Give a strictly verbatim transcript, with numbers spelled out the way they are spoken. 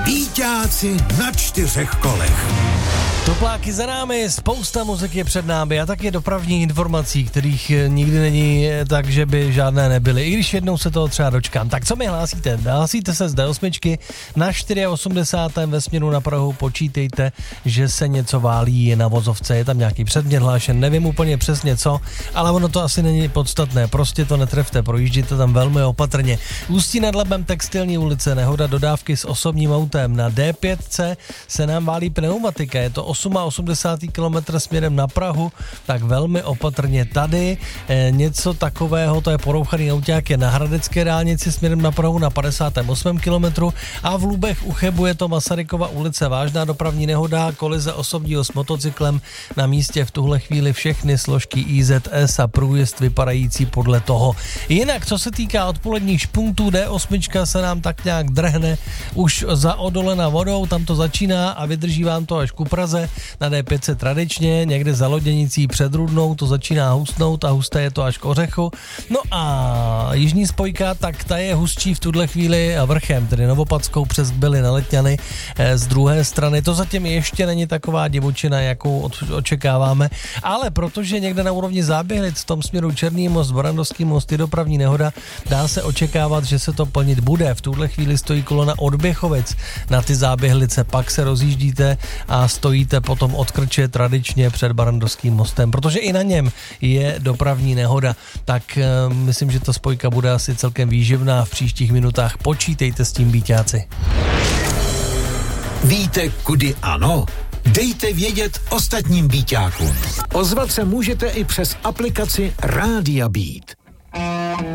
Víťáci na čtyřech kolech. Topláky za námi, spousta muziky před námi a taky dopravní informací, kterých nikdy není tak, že by žádné nebyly, i když jednou se toho třeba dočkám. Tak co mi hlásíte? Hlásíte se z D osm na osmdesát čtyři ve směru na Prahu, počítejte, že se něco válí na vozovce, je tam nějaký předmět hlášen, nevím úplně přesně co, ale ono to asi není podstatné, prostě to netrefte, projíždíte tam velmi opatrně. Ústí nad Labem, Textilní ulice, nehoda dodávky s osobním autem, na D pět se nám válí pneumatika, je to osmdesát osm kilometrů směrem na Prahu, tak velmi opatrně tady. E, něco takového, to je porouchaný auták, je na Hradecké dálnici směrem na Prahu na padesát osm kilometrů a v Lubech u Chebu je to Masarykova ulice, vážná dopravní nehoda, kolize osobního s motocyklem, na místě v tuhle chvíli všechny složky I Z S a průjezd vypadající podle toho. Jinak, co se týká odpoledních špunktů, D osm se nám tak nějak drhne už za Odolena vodou, tam to začíná a vydrží vám to až ku Praze. Na D pět tradičně, někde za Loděnicí před Rudnou to začíná husnout a husté je to až k Ořechu. No a jižní spojka, tak ta je hustší v tuhle chvíli vrchem, tedy Novopadskou přes Kbely na Letňany z druhé strany. To zatím ještě není taková divočina, jakou očekáváme, ale protože někde na úrovni Záběhlic v tom směru Černý most, Barandovský most je dopravní nehoda, dá se očekávat, že se to plnit bude. V tuhle chvíli stojí kolona od Běchovic na ty Záběhlice, pak se rozjíždíte a stojíte potom od Krče tradičně před Barandovským mostem, protože i na něm je dopravní nehoda, tak uh, myslím, že ta spojka bude asi celkem výživná v příštích minutách. Počítejte s tím, víťáci. Víte, kudy ano? Dejte vědět ostatním víťákům. Ozvat se můžete i přes aplikaci Rádia Beat.